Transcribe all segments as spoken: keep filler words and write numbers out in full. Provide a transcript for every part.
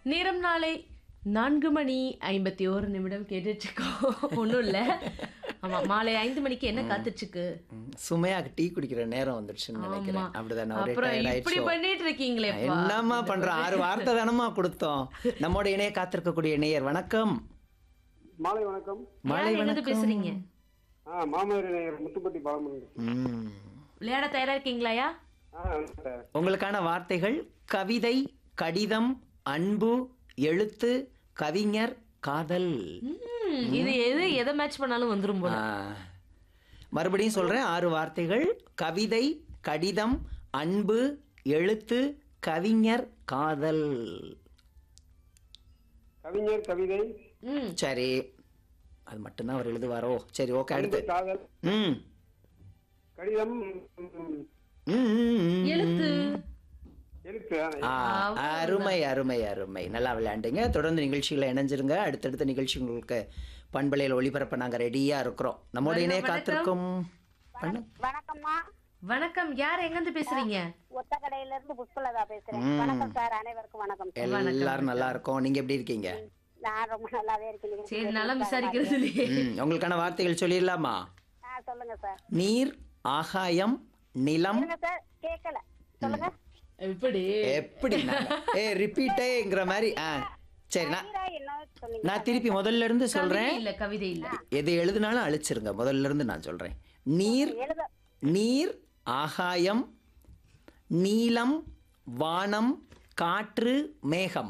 நேரம் நாளை நான்கு மணி ஐம்பத்தி ஒரு நிமிடம் கேட்டுட்ருக்கோம். ஒன்றும் இல்லை. ஆமாம், மாலை ஐந்து மணிக்கு என்ன காத்துட்ருக்கு? சுமையாக டீ குடிக்கிற நேரம் வந்துடுச்சுன்னு நினைக்கிறேன். அப்படிதானே? ஒரே அப்புறம் tired இப்படி ஆயிடுச்சோ? பண்ணிட்டு இருக்கீங்களே. என்னம்மா பண்றோம்? ஆறு வார்த்தை தானம்மா கொடுத்தோம். நம்மோட இணைய காத்திருக்கக்கூடிய நேயர் வணக்கம். மாலை வணக்கம். மாலை எங்கிருந்து வணக்கம். பேசுறீங்க? ஆ மாமனார் நேயர் முத்துப்பட்டி பாலமணி. ம். விளையாட தயாரா இருக்கீங்களாயா? ஆ சார். உங்களுக்கான வார்த்தைகள் கவிதை, கடிதம், அன்பு, எழுத்து, கவிஞர், காதல். ம், இது எது எதை மேட்ச் பண்ணாலும் வந்துரும் போல. ஆ. மறுபடியும் சொல்றேன். ஆறு வார்த்தைகள் கவிதை, கடிதம், அன்பு, எழுத்து, கவிஞர், காதல். கவிஞர், கவிதை, ம், சரி, அது மட்டும்தான் அவர் எழுதுவாரோ? சரி, ஓகே. அடுத்து. அன்பு, காதல், ம் கடிதம், ம், ம், ம், ம். எழுத்து. எழுத்து. ஆ, அருமை அருமை அருமை. நல்லா விளையாண்டீங்க. தொடர்ந்து நிகழ்ச்சிகளை இணைஞ்சிருங்க. அடுத்தடுத்த நிகழ்ச்சி உங்களுக்கு பண்பலையில் ஒளிபரப்ப நாங்கள் ரெடியா இருக்கிறோம். நம்மோட இணைய காத்திருக்கும். பண்ணு. வணக்கம்மா. வணக்கம். யார் எங்கிருந்து பேசுறீங்க? ஒத்தக்கடையில இருந்து புஷ்பலதா பேசுறேன். வணக்கம் சார், அனைவருக்கும் வணக்கம். எல்லாரும் நல்லா இருக்கோம். நீங்க எப்படி இருக்கீங்க? நான் ரொம்ப நல்லாவே இருக்கேன். சரி, நலம் விசாரிக்கிறது இல்லையே. ம், உங்களுக்கான வார்த்தைகள் சொல்லிடலாமா? ஆ சொல்லுங்க சார். நீர், ஆகாயம், நிலம். சொல்லுங்க சார், கேட்கல. சொல்லுங்க. எப்படி எப்படி? ஏ ரிப்பீட்டேங்கிற மாதிரி. ஆ சரி, நான் கவிதா என்ன சொன்னீங்க? நான் திருப்பி முதல்ல இருந்து சொல்றேன். இல்ல கவிதை இல்ல. எது எழுதுனாலும் அழிச்சிருங்க. முதல்ல இருந்து நான் சொல்றேன். நீர், எழுத நீர், ஆகாயம், நீலம், வானம், காற்று, மேகம்.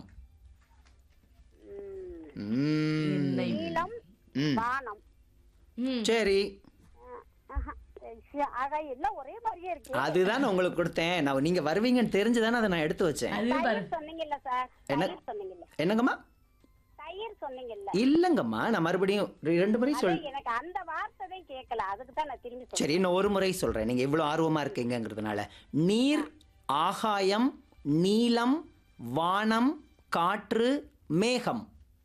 ம். நீலம், ம். வானம். ம், சரி, ஆஹா. ஆக எல்லாம் ஒரே மாதிரியே இருக்கு. அதுதான் உங்களுக்கு கொடுத்தேன். நான் நீங்க வருவீங்கன்னு தெரிஞ்சுதானே அதை நான் எடுத்து வச்சேன். அது பாரு. தயிர் சொன்னீங்கல்ல சார். என்ன? தயிர் சொன்னீங்கல்ல. என்னங்கம்மா? தயிர் சொன்னீங்கல்ல. இல்லங்கம்மா, நான் மறுபடியும் ரெண்டு முறை சொல். அது எனக்கு அந்த வார்த்தை கேட்கல. அதுக்கு தான் நான் திரும்பி சொல்றேன். சரி, இன்னும் ஒரு முறை சொல்றேன். நீங்க இவ்வளவு ஆர்வமா இருக்கீங்கிறதுனால. நீர், ஆகாயம், நீலம், வானம், காற்று, மேகம்.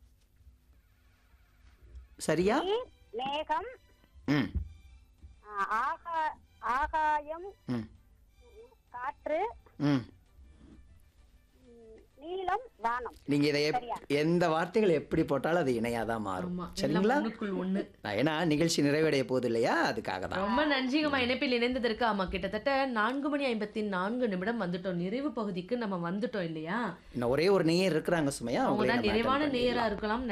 சரியா? நீர், மேகம், ம் ஆ, ஆகா ஆகாயம், ம் காற்று, ம் ம், நீலம், வானம். நீங்க இதை எப்- சரியா? எந்த வார்த்தைகள் எப்படி போட்டாலும் அது இணையாதான் மாறும். ஆமா, சரிங்களா? எல்லாம் ஒண்ணுக்குள் ஒண்ணு. நான் ஏன்னா நிகழ்ச்சி நிறைவடைய போகுது இல்லையா, அதுக்காக தான். ரொம்ப நன்றிங்கம்மா இணைப்பில் இணைந்ததற்கு. ஆமா, கிட்டத்தட்ட நான்கு மணி ஐம்பத்தி நான்கு நிமிடம் வந்துட்டோம். நிறைவு பகுதிக்கு நம்ம வந்துட்டோம் இல்லையா? இன்னும் ஒரே ஒரு நேயர் இருக்கிறாங்க சுமையா, அவங்க அவங்களே தான் நம்ம நிறைவான attend நேரா பண்ணிடலாம். இருக்கலாம்.